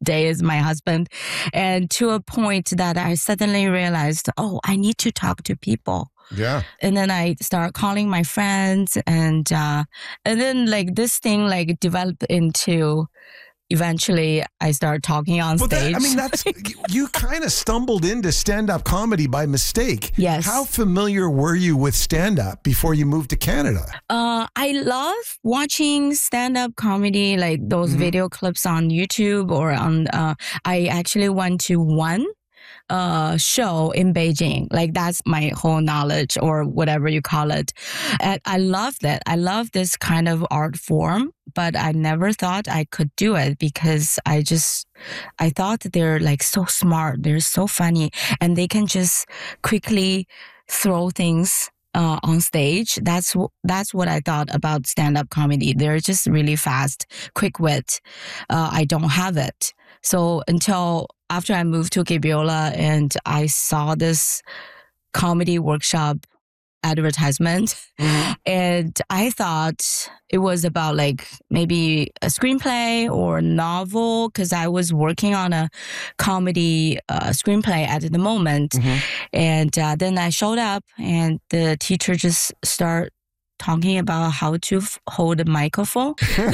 day is my husband. And to a point that I suddenly realized, oh, I need to talk to people. Yeah. And then I start calling my friends and then like this thing like developed into eventually I start talking on stage. You kind of stumbled into stand-up comedy by mistake. Yes. How familiar were you with stand-up before you moved to Canada? I love watching stand-up comedy, like those video clips on YouTube or on, I actually went to one show in Beijing. Like that's my whole knowledge or whatever you call it. And I love that. I love this kind of art form, but I never thought I could do it because I thought they're like so smart. They're so funny and they can just quickly throw things on stage. That's what I thought about stand-up comedy. They're just really fast, quick wit. I don't have it. So until after I moved to Gibiola and I saw this comedy workshop advertisement, and I thought it was about like maybe a screenplay or a novel because I was working on a comedy screenplay at the moment. And then I showed up and the teacher just started talking about how to hold a microphone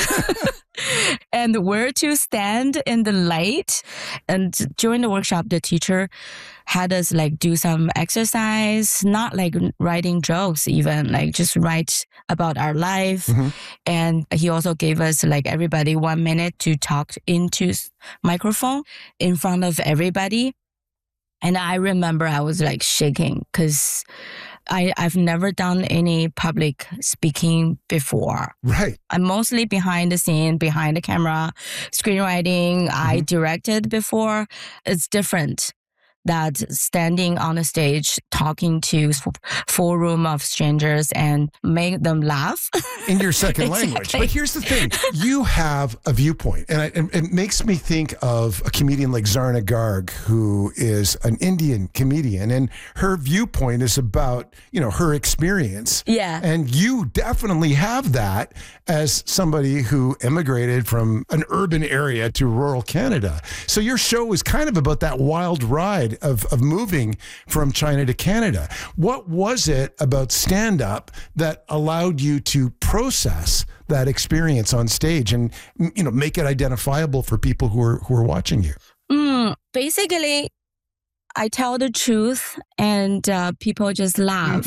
and where to stand in the light. And during the workshop, the teacher had us like do some exercise, not like writing jokes even, like just write about our life. And he also gave us like everybody 1 minute to talk into microphone in front of everybody. And I remember I was like shaking because I've never done any public speaking before. Right. I'm mostly behind the scene, behind the camera, screenwriting. I directed before. It's different that standing on the stage, talking to full room of strangers and make them laugh. In your second language. But here's the thing. You have a viewpoint. And it makes me think of a comedian like Zarna Garg, who is an Indian comedian. And her viewpoint is about, her experience. Yeah. And you definitely have that as somebody who immigrated from an urban area to rural Canada. So your show is kind of about that wild ride of moving from China to Canada. What was it about stand-up that allowed you to process that experience on stage and, make it identifiable for people who are watching you? Basically, I tell the truth and people just laugh.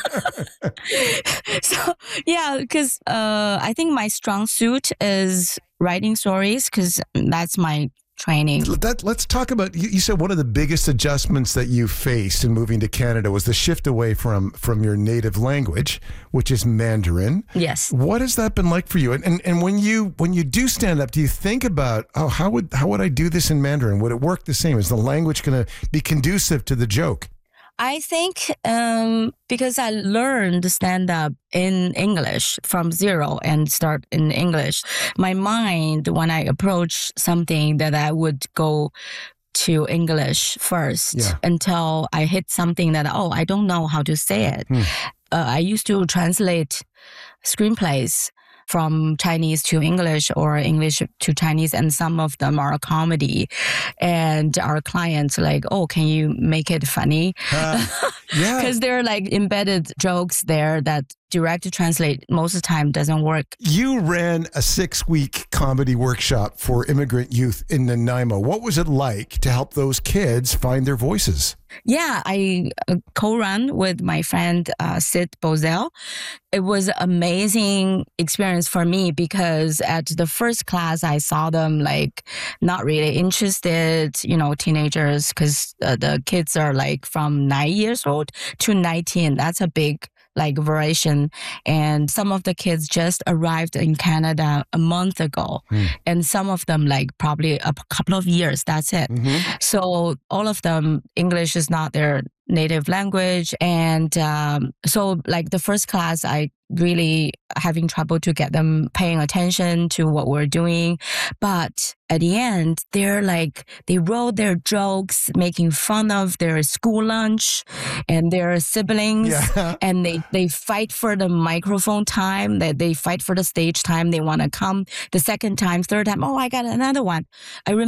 So, yeah, because I think my strong suit is writing stories because that's my training. Let's talk about, you said one of the biggest adjustments that you faced in moving to Canada was the shift away from your native language, which is Mandarin. Yes. What has that been like for you? And when you do stand up, do you think about, how would I do this in Mandarin? Would it work the same? Is the language going to be conducive to the joke? I think because I learned stand-up in English from zero and start in English, my mind, when I approach something that I would go to English first until I hit something that, I don't know how to say it. I used to translate screenplays from Chinese to English or English to Chinese, and some of them are comedy. And our clients like, can you make it funny? Because there are like embedded jokes there that direct to translate most of the time doesn't work. You ran a 6-week comedy workshop for immigrant youth in Nanaimo. What was it like to help those kids find their voices? Yeah, I co-run with my friend Sid Bozel. It was an amazing experience for me because at the first class, I saw them like not really interested, teenagers, because the kids are like from 9 years old to 19. That's a big variation. And some of the kids just arrived in Canada a month ago. And some of them probably a couple of years. That's it. So all of them, English is not their native language. And so the first class, I really having trouble to get them paying attention to what we're doing. But at the end, they wrote their jokes, making fun of their school lunch and their siblings. And they fight for the microphone time, that they fight for the stage time. They want to come the second time, third time. I got another one. I remember